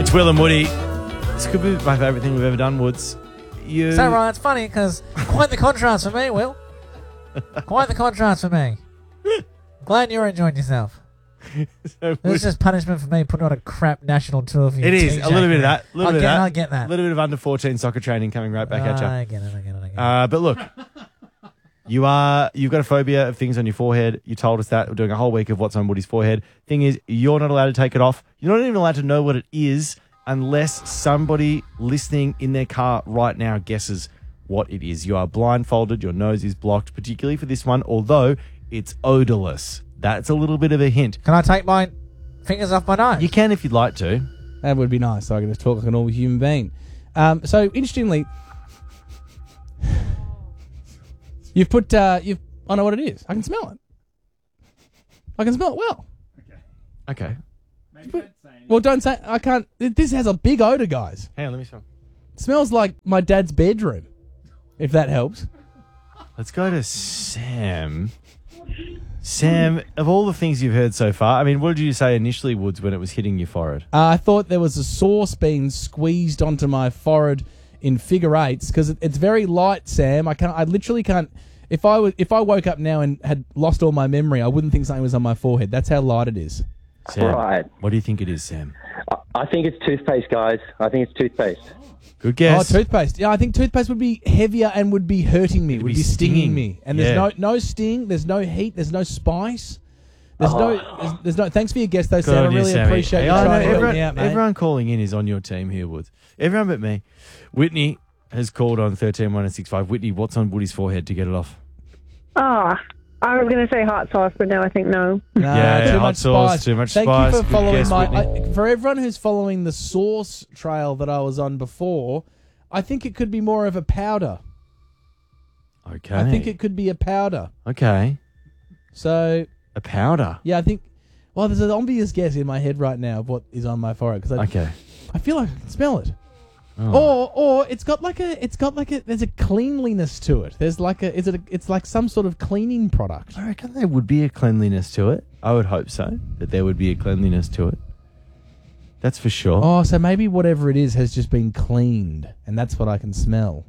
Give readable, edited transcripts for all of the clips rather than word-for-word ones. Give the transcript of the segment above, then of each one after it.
It's Will and Woody. This could be my favourite thing we've ever done, Woods. So, right, it's funny because quite the contrast for me, Will. Quite the contrast for me. Glad you're enjoying yourself. So This is just punishment for me putting on a crap national tour for you. it is. A little bit of that. I get that. A little bit of under 14 soccer training coming right back at you. I get it. But look, you've got a phobia of things on your forehead. You told us that. We're doing a whole week of what's on Woody's forehead. Thing is, you're not allowed to take it off. You're not even allowed to know what it is unless somebody listening in their car right now guesses what it is. You are blindfolded. Your nose is blocked, particularly for this one, although it's odorless. That's a little bit of a hint. Can I take my fingers off my nose? You can if you'd like to. That would be nice. So I can just talk like a normal human being. So interestingly, you've put I know what it is. I can smell it. I can smell it well. Okay. Well, don't say I can't. This has a big odor, guys. Hang on, let me smell. It smells like my dad's bedroom. If that helps. Let's go to Sam. Sam, of all the things you've heard so far, I mean, what did you say initially, Woods, when it was hitting your forehead? I thought there was a sauce being squeezed onto my forehead in figure eights because it's very light, Sam. I literally can't. If I woke up now and had lost all my memory, I wouldn't think something was on my forehead. That's how light it is. Sam, Right. what do you think it is, Sam? I think it's toothpaste, guys. I think it's toothpaste. Good guess. Oh, toothpaste. Yeah, I think toothpaste would be heavier and would be hurting me. It'd Would be be stinging stinging. me. And Yeah. there's no sting. There's no heat. There's no spice. There's no. Thanks for your guess, though, Good Sam. I on you, really Sammy. appreciate you I know, trying to help everyone, me out, mate. everyone calling in is on your team here, Woods. Everyone but me. Whitney has called on 13-165. Whitney, what's on Woody's forehead to get it off? I was going to say hot sauce, but no, I think no. Nah, Yeah, too hot much sauce, spice. too much Thank spice. you for Good following guess, Whitney. for everyone who's following the sauce trail that I was on before. I think it could be more of a powder. Okay. I think it could be a powder. Okay. So A powder. yeah, I think. Well, there's an obvious guess in my head right now of what is on my forehead because Okay. I feel like I can smell it. Oh. Or it's got like a there's a cleanliness to it. There's like it's like some sort of cleaning product. I reckon there would be a cleanliness to it. I would hope so, that there would be a cleanliness to it. That's for sure. Oh, so maybe whatever it is has just been cleaned, and that's what I can smell.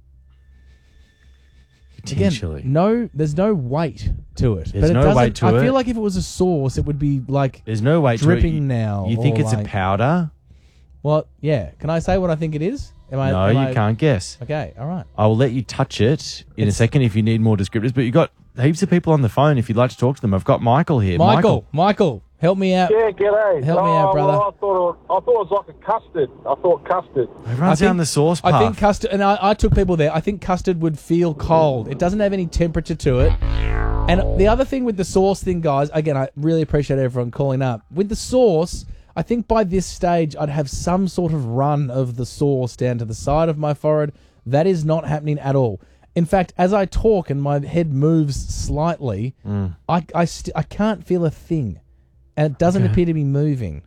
Potentially. Again, there's no weight to it. There's but it no doesn't- weight to I it. feel like if it was a sauce, it would be like There's no weight dripping to it. now. You think or it's like, a powder? Well, yeah. Can I say what I think it is? No, you can't guess. Okay, all right. I will let you touch it in a second if you need more descriptors, but you've got heaps of people on the phone if you'd like to talk to them. I've got Michael here. Michael, help me out. Yeah, g'day. Help me out, brother. Well, I thought it was like a custard. I thought custard. Everyone's down the sauce path. I think custard, and I took people there. I think custard would feel cold. It doesn't have any temperature to it. And the other thing with the sauce thing, guys, again, I really appreciate everyone calling up. With the sauce, I think by this stage, I'd have some sort of run of the sauce down to the side of my forehead. That is not happening at all. In fact, as I talk and my head moves slightly, I can't feel a thing. And it doesn't appear to be moving.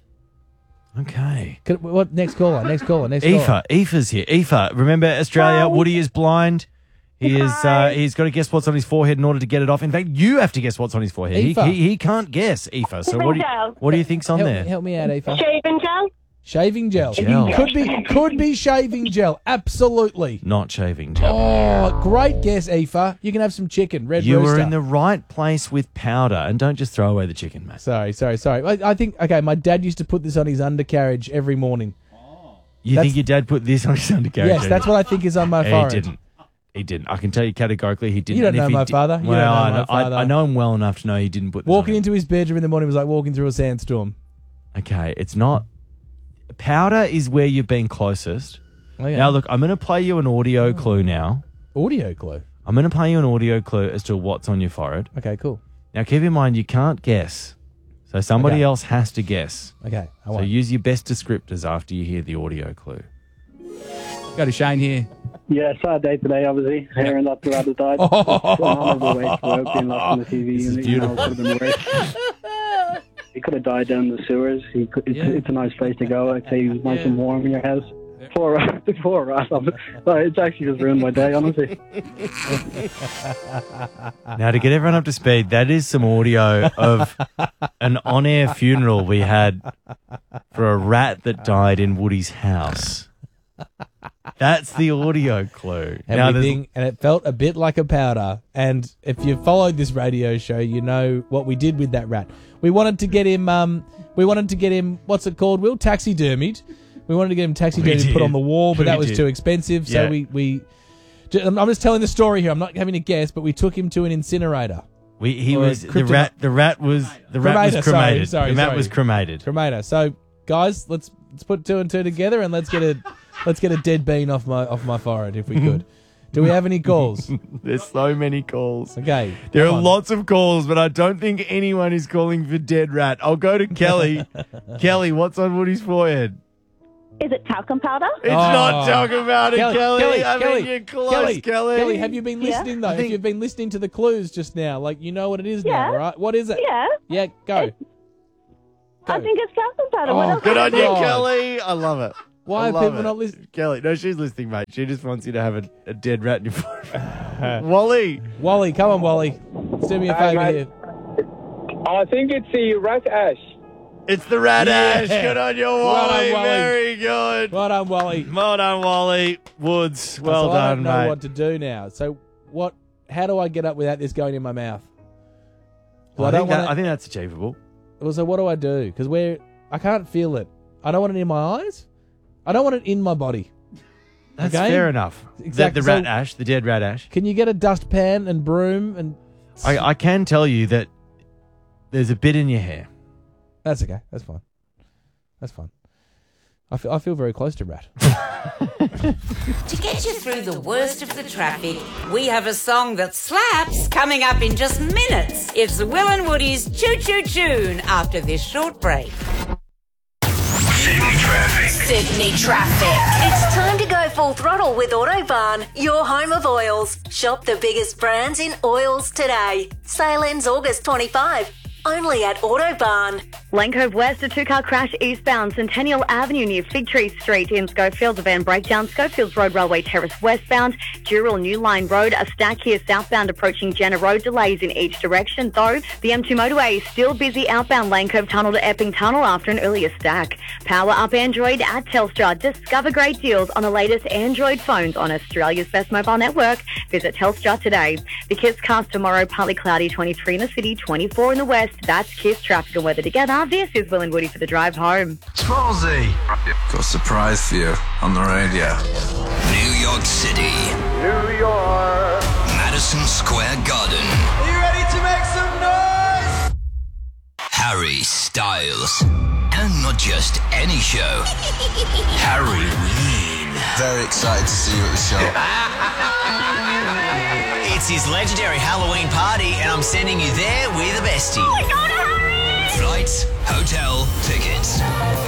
Okay. What next caller? Aoife's here. Aoife, remember Australia, Woody is blind. He's got to guess what's on his forehead in order to get it off. In fact, you have to guess what's on his forehead. Aoife. He can't guess, Aoife. So what do you think's on there? Help me out, Aoife. Shaving gel? Shaving gel. Gel. Could be shaving gel. Absolutely. Not shaving gel. Oh, great guess, Aoife. You can have some chicken. Red You Rooster. were in the right place with powder, and don't just throw away the chicken, mate. Sorry. I think, okay, my dad used to put this on his undercarriage every morning. You think your dad put this on his undercarriage? Yes, that's what I think is on my forehead. He didn't. I can tell you categorically he didn't. You don't And if know he my did- father. You Well, don't know my father. I know him well enough to know he didn't put this Walking on into his bedroom in the morning was like walking through a sandstorm. Okay, it's not. Powder is where you've been closest. Oh, yeah. Now, look, I'm going to play you an audio clue now. Audio clue. I'm going to play you an audio clue as to what's on your forehead. Okay, cool. Now, keep in mind, you can't guess. So somebody Okay. else has to guess. Okay, I So won't. use your best descriptors after you hear the audio clue. Go to Shane here. Yeah, sad day today, obviously. Hearing that the rabbit died. On the way to work, being lost on the TV. This is and, you know, beautiful. it could have been worse. He could have died down in the sewers. It's a nice place to go. I'd say he was nice and warm in your house. Poor rat. It's actually just ruined my day, honestly. Now, to get everyone up to speed, that is some audio of an on-air funeral we had for a rat that died in Woody's house. That's the audio clue. And it felt a bit like a powder. And if you followed this radio show, you know what we did with that rat. We wanted to get him. What's it called? Will taxidermied. We wanted to get him taxidermied, put on the wall, but that was too expensive. So we. I'm just telling the story here. I'm not having a guess, but we took him to an incinerator. The rat was cremated. The rat was cremated. Cremator. So guys, let's put two and two together and let's get a dead bean off my forehead if we could. Do we have any calls? There's so many calls. Okay. There are lots of calls, but I don't think anyone is calling for dead rat. I'll go to Kelly. Kelly, what's on Woody's forehead? Is it talcum powder? It's not talking about it, Kelly. I mean, you're close, Kelly. Kelly, have you been listening, though? If you've been listening to the clues just now, like, you know what it is now, right? What is it? Yeah. Yeah, go. I think it's talcum powder. Oh, What else? Good on you, Kelly. I love it. Why are people not listening? Kelly, no, she's listening, mate. She just wants you to have a dead rat in your forehead. Wally, come on, Wally. Do me a favour here. I think it's the rat ash. it's the rat ash. Good on you, Wally. Well done, Wally. Very good. Well done, Wally. Well done, Wally. Woods, well so done, I don't know mate. what to do now. So how do I get up without this going in my mouth? I think that's achievable. So what do I do? Because I can't feel it. I don't want it in my eyes. I don't want it in my body. That's Okay? fair enough. Exactly. The rat So- ash, the dead rat ash. Can you get a dustpan and broom and... I can tell you that there's a bit in your hair. That's okay. That's fine. That's fine. I feel very close to rat. To get you through the worst of the traffic, we have a song that slaps coming up in just minutes. It's Will and Woody's Choo Choo Tune after this short break. Sydney traffic. It's time to go full throttle with Autobarn, your home of oils. Shop the biggest brands in oils today. Sale ends August 25. Only at Autobarn. Lane Cove West, a two-car crash eastbound Centennial Avenue near Fig Tree Street. In Schofields, a van breakdown. Schofields Road Railway Terrace westbound. Dural New Line Road, a stack here southbound approaching Jenner Road. Delays in each direction, though. The M2 motorway is still busy outbound Lane Cove Tunnel to Epping Tunnel after an earlier stack. Power up Android at Telstra. Discover great deals on the latest Android phones on Australia's best mobile network. Visit Telstra today. The KISS cast tomorrow, partly cloudy, 23 in the city, 24 in the west. That's KISS traffic and weather together. This is Will and Woody for the drive home. Smallsy! Got a surprise for you on the radio. New York City. New York. Madison Square Garden. Are you ready to make some noise? Harry Styles. And not just any show. Halloween. Very excited to see you at the show. It's his legendary Halloween party, and I'm sending you there with a bestie. Oh my God, Harry! Flights, hotel, tickets.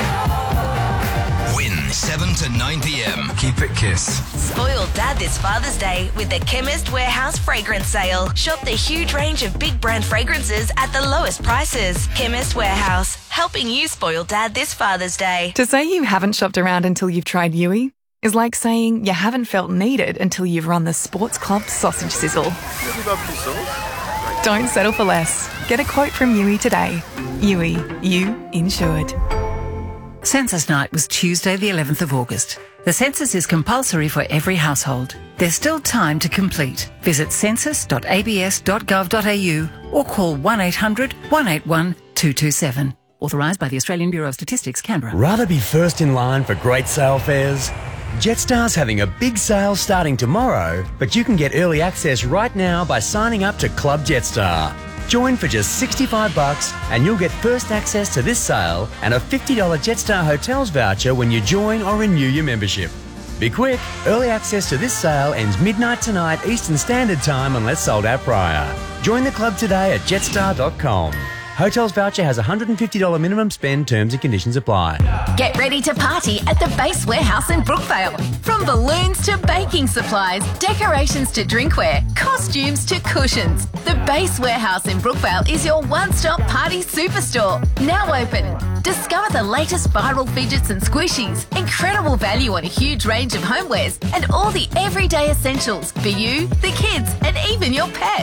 Win 7 to 9 p.m. Keep it KISS. Spoil Dad this Father's Day with the Chemist Warehouse fragrance sale. Shop the huge range of big brand fragrances at the lowest prices. Chemist Warehouse, helping you spoil Dad this Father's Day. To say you haven't shopped around until you've tried Yui is like saying you haven't felt needed until you've run the Sports Club sausage sizzle. Don't settle for less. Get a quote from Yui today. Yui, you insured. Census night was Tuesday the 11th of August. The census is compulsory for every household. There's still time to complete. Visit census.abs.gov.au or call 1800 181 227. Authorised by the Australian Bureau of Statistics, Canberra. Rather be first in line for great sale fares? Jetstar's having a big sale starting tomorrow, but you can get early access right now by signing up to Club Jetstar. Join for just $65 and you'll get first access to this sale and a $50 Jetstar Hotels voucher when you join or renew your membership. Be quick, early access to this sale ends midnight tonight Eastern Standard Time unless sold out prior. Join the club today at jetstar.com. Hotels voucher has a $150 minimum spend. Terms and conditions apply. Get ready to party at the Base Warehouse in Brookvale. From balloons to baking supplies, decorations to drinkware, costumes to cushions. The Base Warehouse in Brookvale is your one-stop party superstore. Now open. Discover the latest viral fidgets and squishies, incredible value on a huge range of homewares, and all the everyday essentials for you, the kids, and even your pets.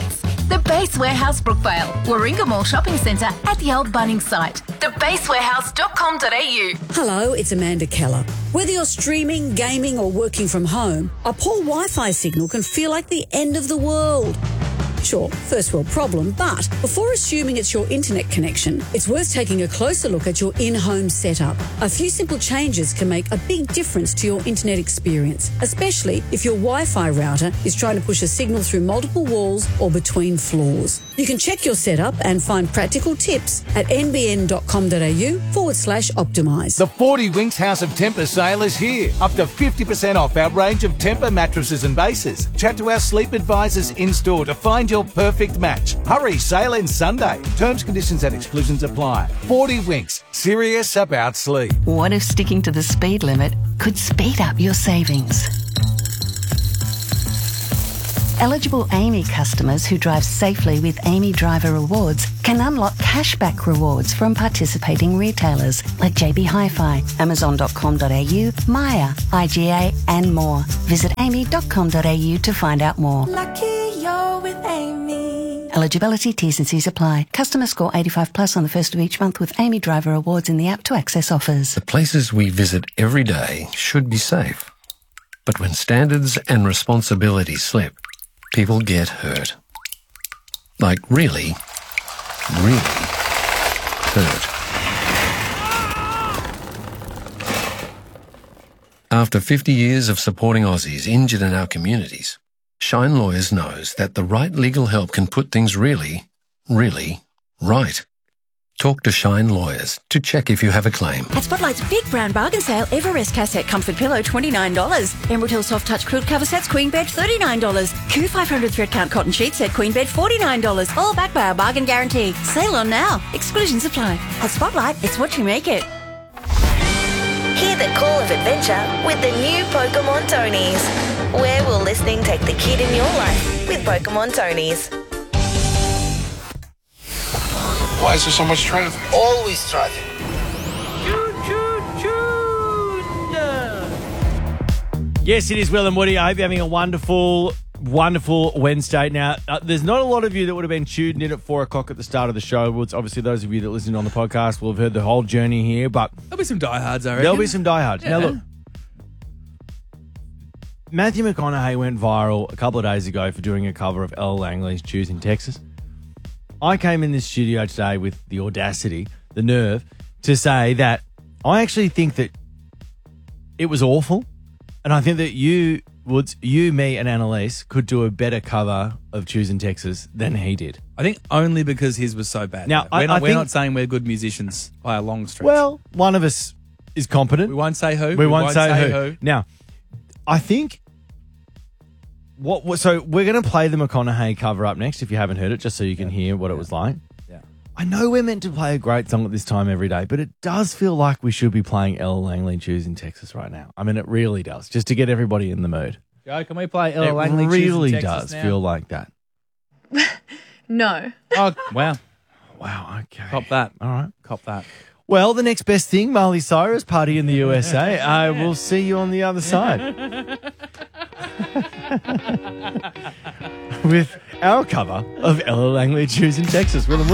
The Base Warehouse Brookvale, Warringah Mall Shopping Centre at the old Bunnings site. Thebasewarehouse.com.au. Hello, it's Amanda Keller. Whether you're streaming, gaming or working from home, a poor Wi-Fi signal can feel like the end of the world. Sure, first world problem, but before assuming it's your internet connection, it's worth taking a closer look at your in-home setup. A few simple changes can make a big difference to your internet experience, especially if your Wi-Fi router is trying to push a signal through multiple walls or between floors. You can check your setup and find practical tips at nbn.com.au/optimise. The 40 Winks House of Tempur sale is here. Up to 50% off our range of Tempur mattresses and bases. Chat to our sleep advisors in-store to find your perfect match. Hurry, sale ends Sunday. Terms, conditions and exclusions apply. 40 Winks, serious about sleep. What if sticking to the speed limit could speed up your savings? Eligible Amy customers who drive safely with Amy Driver Rewards can unlock cashback rewards from participating retailers like JB Hi-Fi, Amazon.com.au, Maya, IGA and more. Visit amy.com.au to find out more. Lucky you're with Amy. Eligibility, T's and C's apply. Customer score 85 plus on the first of each month with Amy Driver Rewards in the app to access offers. The places we visit every day should be safe. But when standards and responsibilities slip, people get hurt. Like really, really hurt. After 50 years of supporting Aussies injured in our communities, Shine Lawyers knows that the right legal help can put things really, really right. Talk to Shine Lawyers to check if you have a claim. At Spotlight's big brown bargain sale, Everest cassette comfort pillow $29. Emerald Hill soft touch quilt cover sets queen bed $39. Q500 thread count cotton sheet set queen bed $49. All backed by our bargain guarantee. Sale on now. Exclusions apply. At Spotlight, it's what you make it. Hear the call of adventure with the new Pokemon Tonies. Where will listening take the kid in your life with Pokemon Tonies? Why is there so much traffic? Always traffic. Yes, it is Will and Woody. I hope you're having a wonderful Wednesday. Now, there's not a lot of you that would have been tuned in at 4 o'clock at the start of the show. Well, it's obviously those of you that listen on the podcast will have heard the whole journey here, but There'll be some diehards, I reckon. there'll be some diehards. Yeah. Now, look, Matthew McConaughey went viral a couple of days ago for doing a cover of Ella Langley's Choosing Texas. I came in this studio today with the audacity, the nerve, to say that I actually think that it was awful, and I think that you, me, and Annalise could do a better cover of Choosing Texas than he did. I think only because his was so bad. Now, we're I think, not saying we're good musicians by a long stretch. Well, one of us is competent. We won't say who. We won't say who. Now, I think so we're going to play the McConaughey cover up next if you haven't heard it, just so you can hear what it was like. Yeah. I know we're meant to play a great song at this time every day, but it does feel like we should be playing Ella Langley Choosing Texas right now. I mean, it really does, just to get everybody in the mood. Joe, can we play Ella Langley It really Choosing does Texas now? feel like that. No. Oh, wow. Wow, okay. Cop that. All right. Cop that. Well, the next best thing, Miley Cyrus, Party in the USA. I will see you on the other side. With our cover of Ella Langley Choosing Texas. Will and